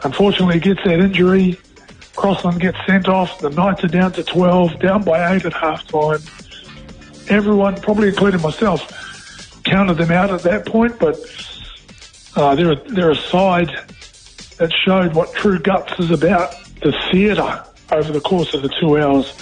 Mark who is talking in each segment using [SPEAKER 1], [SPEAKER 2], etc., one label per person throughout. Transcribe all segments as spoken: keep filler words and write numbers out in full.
[SPEAKER 1] unfortunately gets that injury. Crossland gets sent off. The Knights are down to twelve, down by eight at half-time. Everyone, probably including myself, counted them out at that point, but uh, they're, a, they're a side that showed what true guts is about. The theatre over the course of the two hours.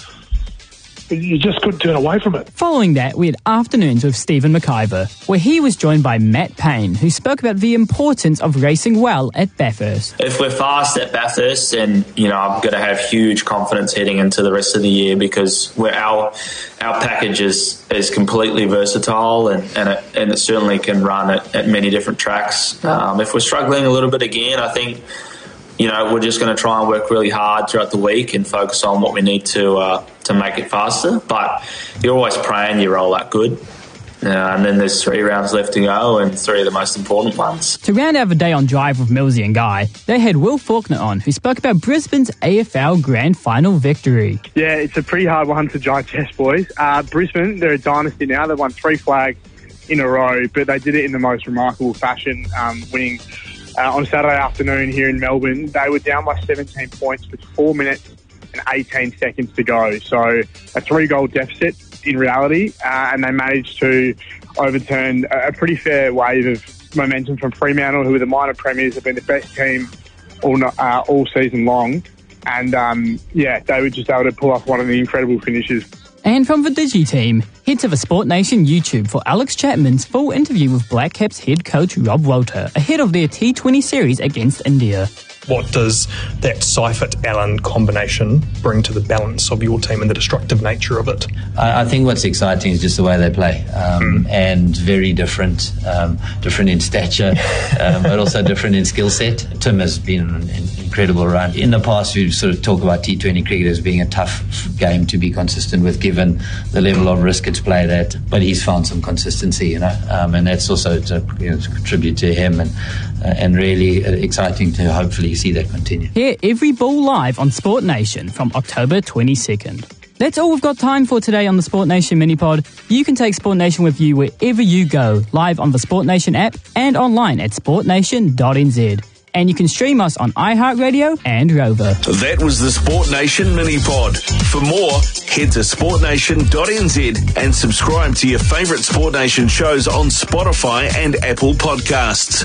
[SPEAKER 1] You just couldn't turn away from it.
[SPEAKER 2] Following that, we had Afternoons with Stephen McIver, where he was joined by Matt Payne, who spoke about the importance of racing well at Bathurst.
[SPEAKER 3] If we're fast at Bathurst, then, you know, I'm going to have huge confidence heading into the rest of the year, because we're, our our package is, is completely versatile, and, and, it, and it certainly can run at, at many different tracks. Um, if we're struggling a little bit again, I think, you know, we're just going to try and work really hard throughout the week and focus on what we need to uh, to make it faster. But you're always praying you roll that good. Uh, and then there's three rounds left to go, and three of the most important ones.
[SPEAKER 2] To round out the day on Drive with Millsy and Guy, they had Will Faulkner on, who spoke about Brisbane's A F L Grand Final victory.
[SPEAKER 4] Yeah, it's a pretty hard one to digest, boys. Uh, Brisbane, they're a dynasty now. They've won three flags in a row, but they did it in the most remarkable fashion, um, winning Uh, on Saturday afternoon here in Melbourne. They were down by seventeen points with four minutes and eighteen seconds to go. So a three-goal deficit in reality, uh, and they managed to overturn a, a pretty fair wave of momentum from Fremantle, who were the minor premiers, have been the best team all, uh, all season long. And, um, yeah, they were just able to pull off one of the incredible finishes.
[SPEAKER 2] And from the Digi team, head to the Sport Nation YouTube for Alex Chapman's full interview with Black Caps head coach Rob Walter ahead of their T twenty series against India.
[SPEAKER 5] What does that Seifert-Allen combination bring to the balance of your team and the destructive nature of it?
[SPEAKER 6] I, I think what's exciting is just the way they play, um, mm. and very different, um, different in stature, um, but also different in skill set. Tim has been an, an incredible run. In the past, we sort of talk about T twenty cricket as being a tough game to be consistent with, given the level of risk it's played at. But he's found some consistency, you know, um, and that's also to, you know, to contribute to him, and uh, and really exciting to hopefully see that continue.
[SPEAKER 2] Hear every ball live on Sport Nation from October twenty-second. That's all we've got time for today on the Sport Nation Mini-Pod. You can take Sport Nation with you wherever you go, live on the Sport Nation app and online at sport nation dot n z. And you can stream us on iHeartRadio and Rover.
[SPEAKER 7] That was the Sport Nation Mini-Pod. For more, head to sport nation dot n z and subscribe to your favourite Sport Nation shows on Spotify and Apple Podcasts.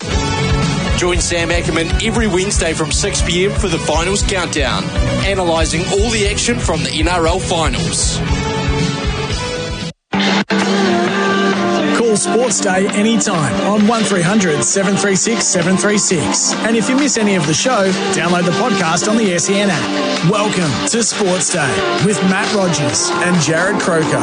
[SPEAKER 8] Join Sam Ackerman every Wednesday from six p m for the Finals Countdown, analysing all the action from the N R L Finals.
[SPEAKER 9] Call Sports Day anytime on one three hundred seven three six seven three six. And if you miss any of the show, download the podcast on the S E N app. Welcome to Sports Day with Matt Rogers and Jared Croker.